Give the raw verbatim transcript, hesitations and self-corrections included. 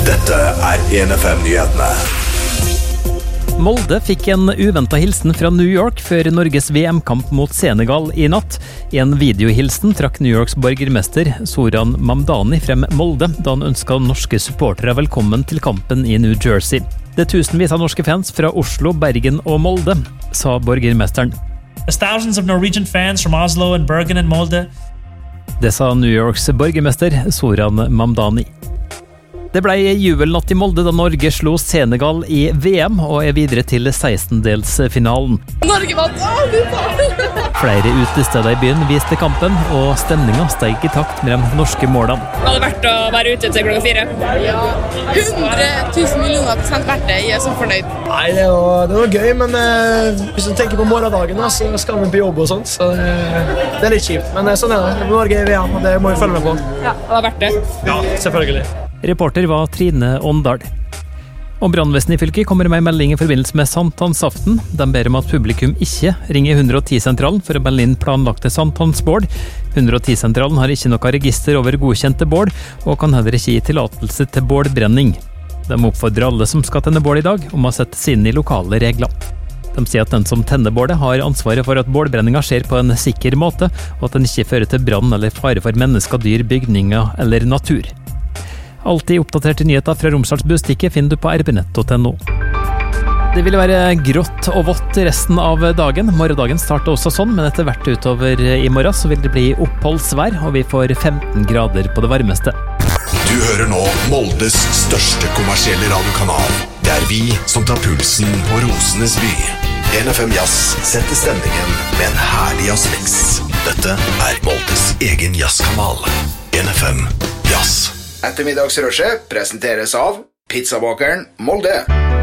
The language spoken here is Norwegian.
Dette er en F M-nyhetene. Molde fikk en uventet hilsen fra New York før Norges V M-kamp mot Senegal i natt. I en videohilsen trakk New Yorks borgermester Zoran Mamdani frem Molde, da han ønsket norske supportere velkommen til kampen i New Jersey. Det er tusenvis av norske fans fra Oslo, Bergen og Molde, sa borgermesteren. There's thousands of Norwegian fans from Oslo and Bergen and Molde. Det sa New Yorks borgermester Zoran Mamdani. Det ble jubelnatt i Molde da Norge slo Senegal i V M og er videre til sekstendelsfinalen. Norge vant! Flere utesteder i byen viste kampen, og stemningen steg i takt med de norske målene. Det hadde vært å være ute til klokka fire. Ja, hundre tusen millioner prosent verdt det. Jeg er så fornøyd. Nei, det var, det var gøy, men eh, hvis du tenker på morgendagen, så skal vi på jobb og sånt, så det, det er litt kjipt. Men sånn er det. Norge er i V M, og det må vi følge med på. Ja, det var verdt det. Ja, selvfølgelig. Reporter var Trine Åndal. Og brannvesenet i fylket kommer med en melding i forbindelse med sankthansaften. De ber om at publikum ikke ringer hundre og ti-sentralen for å melde inn planlagte sankthansbål. hundre og ti-sentralen har ikke noe register over godkjente bål, og kan heller ikke gi tillatelse til bålbrenning. De oppfordrer alle som skal tenne bål i dag, om å sette seg inn i lokale regler. De sier at den som tenner bålet har ansvaret for at bålbrenninga skjer på en sikker måte, og at den ikke fører til brann eller fare for mennesker, dyr, bygninger eller natur. Alltid oppdaterte nyheter fra Romsdals Bustikke finner du på r b nett punktum n o. Det vil være grått og vått resten av dagen. Morgendagen starter også sånn, men etter hvert utover i morgen så vil det bli oppholdsvær, og vi får femten grader på det varmeste. Du hører nå Moldes største kommersielle radiokanal. Det er vi som tar pulsen på Rosenes by. en F M Jazz setter stemningen med en herlig jazzmix. Dette er Moldes egen jazzkanal. en F M Jazz. Ettermiddagsrushet presenteres av Pizzabakeren Molde.